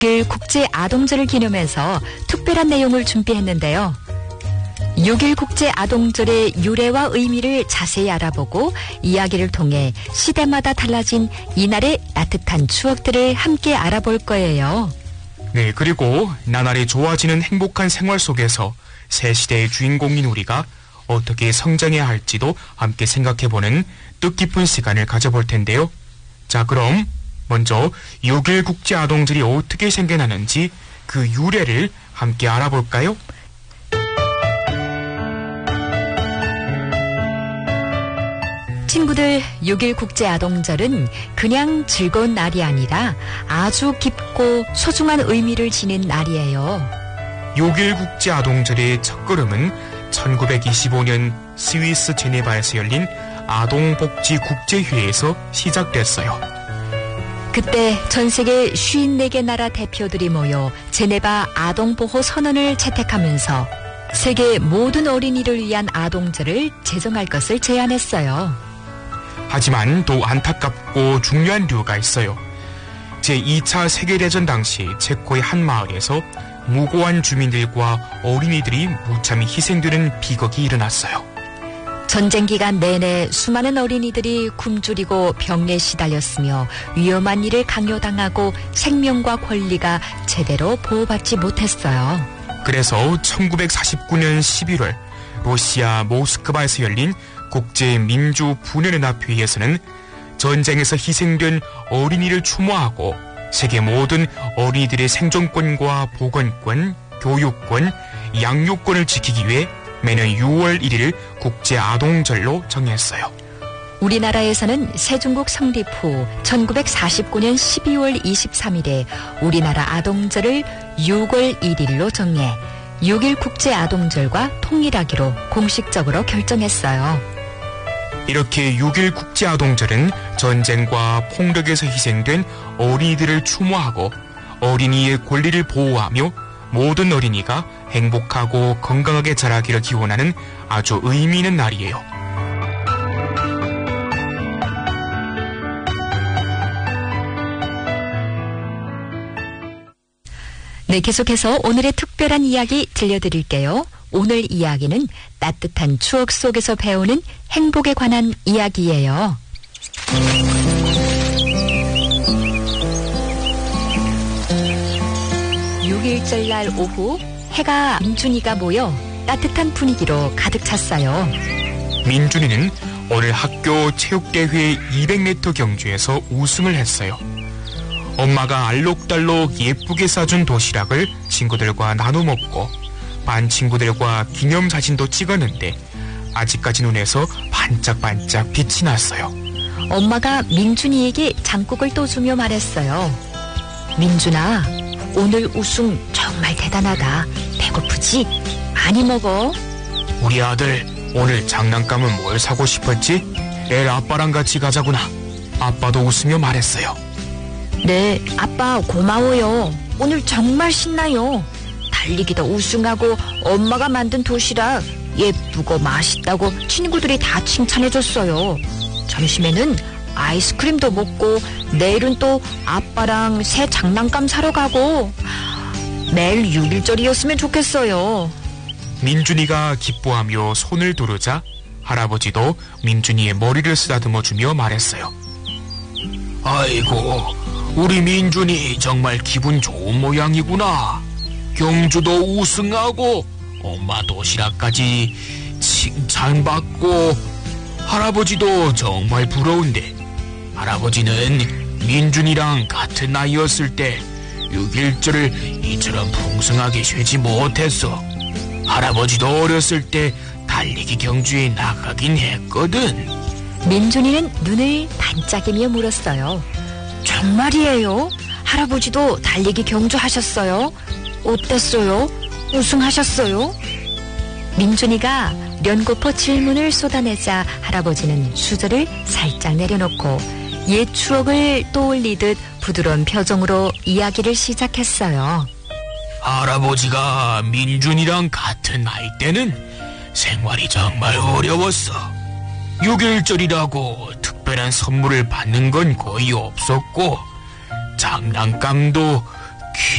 6일 국제 아동절을 기념해서 특별한 내용을 준비했는데요. 6일 국제 아동절의 유래와 의미를 자세히 알아보고 이야기를 통해 시대마다 달라진 이날의 따뜻한 추억들을 함께 알아볼 거예요. 네, 그리고 나날이 좋아지는 행복한 생활 속에서 새 시대의 주인공인 우리가 어떻게 성장해야 할지도 함께 생각해보는 뜻깊은 시간을 가져볼 텐데요. 자, 그럼 먼저 6일 국제 아동절이 어떻게 생겨나는지 그 유래를 함께 알아볼까요? 친구들, 6일 국제 아동절은 그냥 즐거운 날이 아니라 아주 깊고 소중한 의미를 지닌 날이에요. 6일 국제 아동절의 첫걸음은 1925년 스위스 제네바에서 열린 아동복지 국제회의에서 시작됐어요. 그때 전 세계 54개 나라 대표들이 모여 제네바 아동보호 선언을 채택하면서 세계 모든 어린이를 위한 아동절을 제정할 것을 제안했어요. 하지만 또 안타깝고 중요한 이유가 있어요. 제2차 세계대전 당시 체코의 한 마을에서 무고한 주민들과 어린이들이 무참히 희생되는 비극이 일어났어요. 전쟁 기간 내내 수많은 어린이들이 굶주리고 병에 시달렸으며 위험한 일을 강요당하고 생명과 권리가 제대로 보호받지 못했어요. 그래서 1949년 11월 러시아 모스크바에서 열린 국제민주분열연합회의에서는 전쟁에서 희생된 어린이를 추모하고 세계 모든 어린이들의 생존권과 보건권, 교육권, 양육권을 지키기 위해 매년 6월 1일을 국제아동절로 정했어요. 우리나라에서는 세종국 성립 후 1949년 12월 23일에 우리나라 아동절을 6월 1일로 정해 6일 국제아동절과 통일하기로 공식적으로 결정했어요. 이렇게 6일 국제아동절은 전쟁과 폭력에서 희생된 어린이들을 추모하고 어린이의 권리를 보호하며 모든 어린이가 행복하고 건강하게 자라기를 기원하는 아주 의미 있는 날이에요. 네, 계속해서 오늘의 특별한 이야기 들려드릴게요. 오늘 이야기는 따뜻한 추억 속에서 배우는 행복에 관한 이야기예요. 6일절 날 오후 해가 민준이가 모여 따뜻한 분위기로 가득 찼어요. 민준이는 오늘 학교 체육대회 200m 경주에서 우승을 했어요. 엄마가 알록달록 예쁘게 싸준 도시락을 친구들과 나눠 먹고 반 친구들과 기념사진도 찍었는데 아직까지 눈에서 반짝반짝 빛이 났어요. 엄마가 민준이에게 장국을 떠주며 말했어요. 민준아, 오늘 우승 정말 대단하다. 배고프지? 많이 먹어. 우리 아들 오늘 장난감은 뭘 사고 싶었지? 내일 아빠랑 같이 가자구나. 아빠도 웃으며 말했어요. 네, 아빠 고마워요. 오늘 정말 신나요. 달리기도 우승하고 엄마가 만든 도시락 예쁘고 맛있다고 친구들이 다 칭찬해줬어요. 점심에는 아이스크림도 먹고 내일은 또 아빠랑 새 장난감 사러 가고 매일 6일절이었으면 좋겠어요. 민준이가 기뻐하며 손을 두르자 할아버지도 민준이의 머리를 쓰다듬어주며 말했어요. 아이고, 우리 민준이 정말 기분 좋은 모양이구나. 경주도 우승하고 엄마 도시락까지 칭찬받고 할아버지도 정말 부러운데 할아버지는 민준이랑 같은 나이였을 때 6일절을 이처럼 풍성하게 쉬지 못했어. 할아버지도 어렸을 때 달리기 경주에 나가긴 했거든. 민준이는 눈을 반짝이며 물었어요. 정말이에요? 할아버지도 달리기 경주 하셨어요? 어땠어요? 우승하셨어요? 민준이가 연고포 질문을 쏟아내자 할아버지는 수저를 살짝 내려놓고 옛 추억을 떠올리듯 부드러운 표정으로 이야기를 시작했어요. 할아버지가 민준이랑 같은 나이 때는 생활이 정말 어려웠어. 6일절이라고 특별한 선물을 받는 건 거의 없었고 장난감도